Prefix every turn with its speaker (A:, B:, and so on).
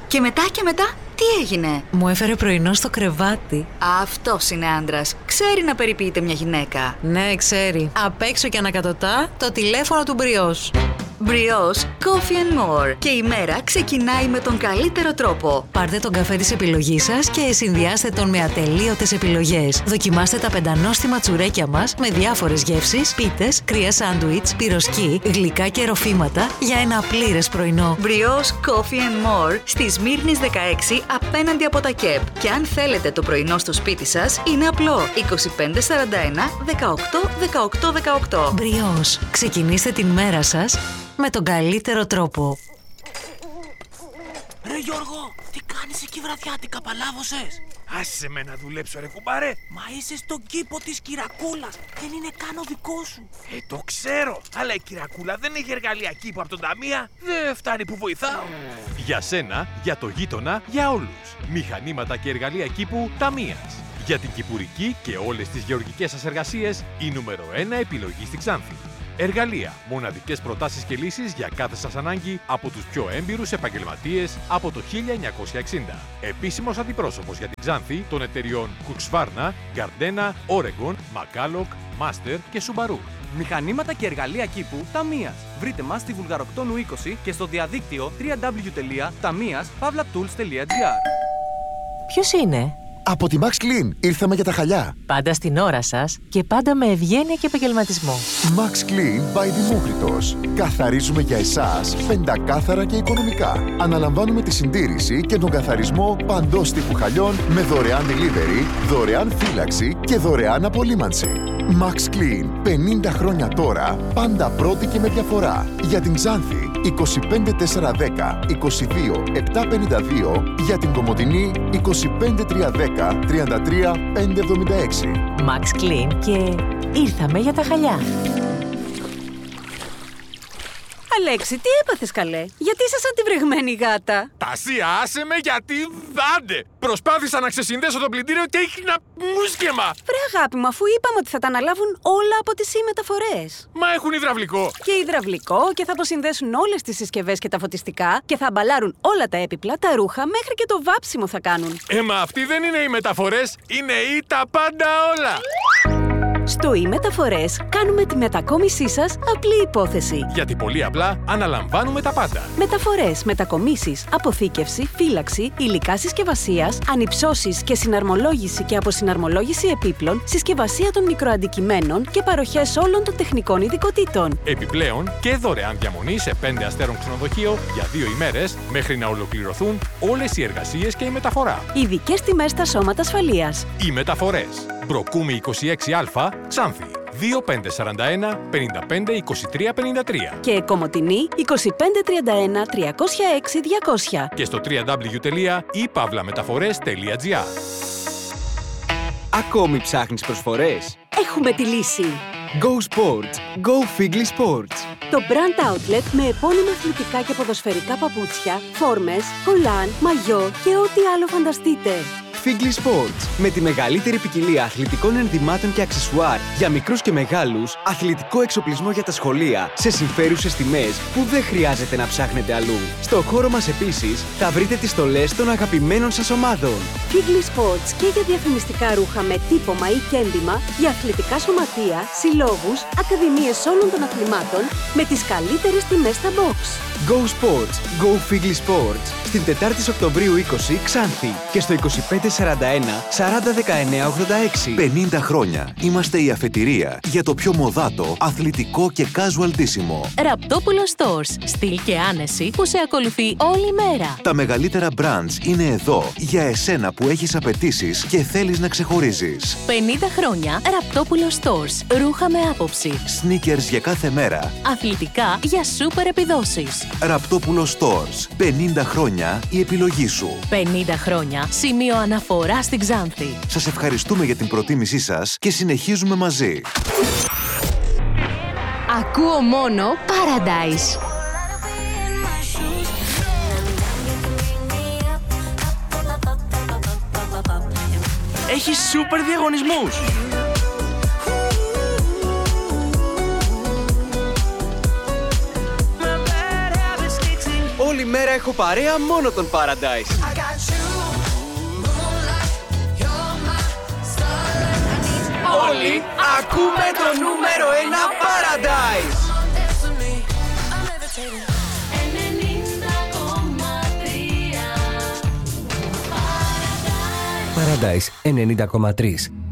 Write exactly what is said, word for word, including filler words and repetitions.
A: Και μετά και μετά, τι έγινε?
B: Μου έφερε πρωινό στο κρεβάτι.
A: Αυτός είναι άντρας. Ξέρει να περιποιείται μια γυναίκα.
B: Ναι, ξέρει. Απ' έξω και ανακατοτά το τηλέφωνο του Μπριός.
A: Μπριός Coffee and More. Και η μέρα ξεκινάει με τον καλύτερο τρόπο.
B: Πάρτε τον καφέ της επιλογής σας και συνδυάστε τον με ατελείωτες επιλογές. Δοκιμάστε τα πεντανόστιμα τσουρέκια μας με διάφορες γεύσεις, πίτες, κρύα σάντουιτς, πυροσκή, γλυκά και ροφήματα για ένα πλήρες πρωινό.
A: Μπριός Coffee and More στη Σμύρνης δεκαέξι απέναντι από τα ΚΕΠ. Και αν θέλετε το πρωινό στο σπίτι σας, είναι απλό. είκοσι πέντε σαράντα ένα δεκαοκτώ δεκαοκτώ δεκαοκτώ.
B: Μπριός. Ξεκινήστε την μέρα σας με τον καλύτερο τρόπο.
C: Ρε Γιώργο, τι κάνεις εκεί βραδιάτικα, παλάβωσες?
D: Άσε με να δουλέψω ρε κουμπάρε.
C: Μα είσαι στον κήπο της Κυρακούλας, δεν είναι καν ο δικός σου.
D: Ε, το ξέρω, αλλά η Κυρακούλα δεν έχει εργαλεία κήπου από τον Ταμεία. Δεν φτάνει που βοηθάω.
E: Για σένα, για το γείτονα, για όλους. Μηχανήματα και εργαλεία κήπου Ταμείας. Για την κυπουρική και όλες τις γεωργικές σας εργασίες, η νούμερο ένα επιλογή στη Ξάνθη. Εργαλεία, μοναδικές προτάσεις και λύσεις για κάθε σας ανάγκη από τους πιο έμπειρους επαγγελματίες από το χίλια εννιακόσια εξήντα. Επίσημος αντιπρόσωπος για την Ξάνθη των εταιριών Husqvarna, Gardena, Oregon, Macalloch, Master και Subaru.
F: Μηχανήματα και εργαλεία κήπου Ταμείας. Βρείτε μας στη Βουλγαροκτόνου είκοσι και στο διαδίκτυο double-u double-u double-u τελεία ταμείας παύλα τουλς τελεία τζι άρ.
B: Ποιος είναι?
G: Από τη Max Clean ήρθαμε για τα χαλιά.
B: Πάντα στην ώρα σας και πάντα με ευγένεια και επαγγελματισμό.
G: Max Clean by Δημόκριτος. Καθαρίζουμε για εσάς πεντακάθαρα και οικονομικά. Αναλαμβάνουμε τη συντήρηση και τον καθαρισμό παντός τύπου χαλιών με δωρεάν delivery, δωρεάν φύλαξη και δωρεάν απολύμανση. Max Clean. πενήντα χρόνια τώρα, πάντα πρώτη και με διαφορά. Για την Ξάνθη, είκοσι πέντε τετρακόσια δέκα είκοσι δύο επτακόσια πενήντα δύο. Για την Κομοτηνή, είκοσι πέντε τριακόσια δέκα τριάντα τρία πεντακόσια εβδομήντα έξι.
B: Max Clean και ήρθαμε για τα χαλιά.
H: Αλέξη, τι έπαθες καλέ? Γιατί είσαι σαν τη βρεγμένη γάτα?
D: Τασία, άσε με γιατί άντε. Προσπάθησα να ξεσυνδέσω το πλυντήριο και έχει ένα μουσκεμα.
H: Βρε αγάπη μου, αφού είπαμε ότι θα τα αναλάβουν όλα από τις e-μεταφορές.
D: Μα έχουν υδραυλικό.
H: Και υδραυλικό και θα αποσυνδέσουν όλες τις συσκευές και τα φωτιστικά και θα αμπαλάρουν όλα τα έπιπλα, τα ρούχα, μέχρι και το βάψιμο θα κάνουν.
D: Ε, μα αυτοί δεν είναι οι μεταφορές, είναι οι τα πάντα όλα.
H: Στο e-μεταφορές κάνουμε τη μετακόμισή σας απλή υπόθεση.
E: Γιατί πολύ απλά αναλαμβάνουμε τα πάντα.
H: Μεταφορές, μετακομίσεις, αποθήκευση, φύλαξη, υλικά συσκευασίας, ανυψώσεις και συναρμολόγηση και αποσυναρμολόγηση επίπλων, συσκευασία των μικροαντικειμένων και παροχές όλων των τεχνικών ειδικοτήτων.
E: Επιπλέον και δωρεάν διαμονή σε πέντε αστέρων ξενοδοχείο για δύο ημέρες μέχρι να ολοκληρωθούν όλες οι εργασίες και η μεταφορά.
H: Ειδικές τιμές στα σώματα ασφαλείας.
E: Οι μεταφορές. Μπροκούμη είκοσι έξι α, Ξάνθη. δύο πέντε τέσσερα ένα πενήντα πέντε είκοσι τρία πενήντα τρία.
H: Και Κομοτηνή είκοσι πέντε τριάντα ένα τριακόσια έξι διακόσια.
E: Και στο double-u double-u double-u τελεία i pavla metaphores τελεία gr.
F: Ακόμη ψάχνεις προσφορές?
H: Έχουμε τη λύση.
F: Go Sports. Go Figli Sports.
H: Το brand outlet με επώνυμα αθλητικά και ποδοσφαιρικά παπούτσια, φόρμες, κολάν, μαγιό και ό,τι άλλο φανταστείτε.
F: Figli Sports. Με τη μεγαλύτερη ποικιλία αθλητικών ενδυμάτων και αξεσουάρ για μικρούς και μεγάλους, αθλητικό εξοπλισμό για τα σχολεία, σε συμφέρουσες τιμές που δεν χρειάζεται να ψάχνετε αλλού. Στο χώρο μας επίσης θα βρείτε τις στολές των αγαπημένων σας ομάδων.
H: Figli Sports και για διαφημιστικά ρούχα με τύπομα ή κέντημα, για αθλητικά σωματεία, συλλόγους, ακαδημίες όλων των αθλημάτων, με τις καλύτερες τιμές στα box.
F: Go Sports. Go Figli Sports. Στην Τετάρτη Οκτωβρίου είκοσι, Ξάνθη. Και στο είκοσι πέντε σαράντα ένα σαράντα δεκαεννέα ογδόντα έξι.
I: πενήντα χρόνια είμαστε η αφετηρία για το πιο μοδάτο, αθλητικό και casual ντύσιμο.
J: Ραπτόπουλος Stores. Στυλ και άνεση που σε ακολουθεί όλη μέρα.
I: Τα μεγαλύτερα brands είναι εδώ για εσένα που έχεις απαιτήσεις και θέλεις να ξεχωρίζεις.
J: πενήντα χρόνια Ραπτόπουλος Stores. Ρούχα με άποψη.
I: Sneakers για κάθε μέρα.
J: Αθλητικά για σούπερ επιδόσεις.
I: Ραπτόπουλος Stores. πενήντα χρόνια η επιλογή σου.
J: πενήντα χρόνια σημείο αναφορά στην Ξάνθη.
I: Σας ευχαριστούμε για την προτίμησή σας και συνεχίζουμε μαζί.
J: Ακούω μόνο Paradise.
C: Έχει σούπερ διαγωνισμούς.
F: Όλοι Όλη μέρα έχω παρέα μόνο τον Paradise. Όλοι ακούμε το νούμερο ένα Paradise.
K: Paradise ενενήντα κόμμα τρία.